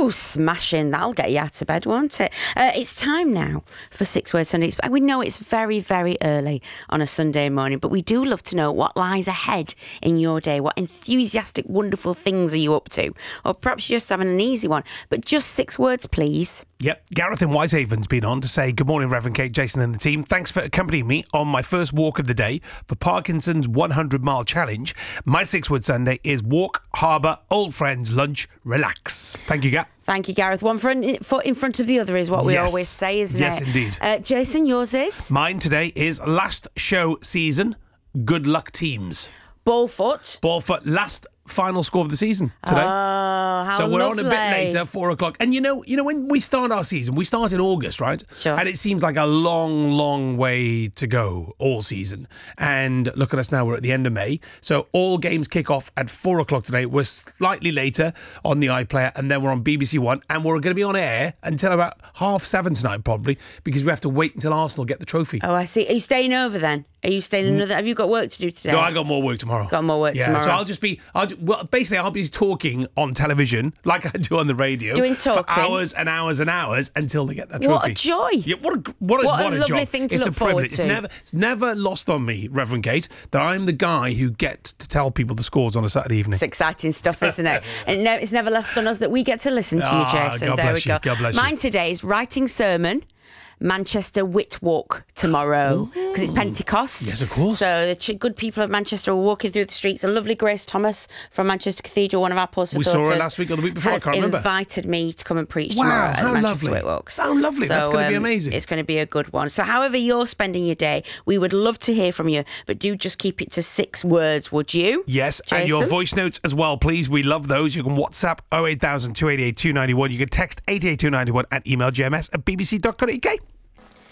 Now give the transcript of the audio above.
Ooh, smashing. That'll get you out of bed, won't it? It's time now for 6 Word Sundays. We know it's very, very early on a Sunday morning, but we do love to know what lies ahead in your day. What enthusiastic, wonderful things are you up to? Or perhaps you're just having an easy one. But just 6 words, please. Yep, Gareth in Whitehaven's been on to say, good morning, Reverend Kate, Jason and the team. Thanks for accompanying me on my first walk of the day for Parkinson's 100-mile challenge. My 6 Word Sunday is walk, harbour, old friends, lunch, relax. Thank you, Gareth. Thank you, Gareth. One foot in front of the other is what we always say, isn't it? Yes, indeed. Jason, yours is? Mine today is last show season. Good luck, teams. Ballfoot. Ballfoot, last final score of the season today. Oh, how So we're lovely. on a bit later, 4 o'clock. And you know when we start our season, we start in August, right? Sure. And it seems like a long, long way to go all season. And look at us now, we're at the end of May. So all games kick off at 4 o'clock today. We're slightly later on the iPlayer, and then we're on BBC One. And we're going to be on air until about 7:30 tonight, probably, because we have to wait until Arsenal get the trophy. Oh, I see. Are you staying over then? Are you staying another? Have you got work to do today? No, I got more work tomorrow. Got more work tomorrow. So I'll be talking on television like I do on the radio. Doing talking. For hours and hours and hours until they get that What trophy. a joy. Yeah, what a lovely job. thing to It's look a privilege. forward to. It's never lost on me, Reverend Kate, that I'm the guy who gets to tell people the scores on a Saturday evening. It's exciting stuff, isn't it? And it's never lost on us that we get to listen to you, Jason. God there bless we go. you. God bless you. Mine today is writing sermon. Manchester Wit Walk tomorrow because it's Pentecost. Yes, of course. So the good people of Manchester are walking through the streets. A lovely Grace Thomas from Manchester Cathedral, one of our Pulse for We Daughters, saw her last week or the week before, I has can't remember. invited me to come and preach Wow, tomorrow how at Manchester lovely. Wit Walks. How lovely. That's going to be amazing. It's going to be a good one. So however you're spending your day, we would love to hear from you, but do just keep it to 6 words, would you? Yes, Jason? and your voice notes as well, please. We love those. You can WhatsApp 08000 288 291. You can text 88291 and email gms@bbc.co.uk.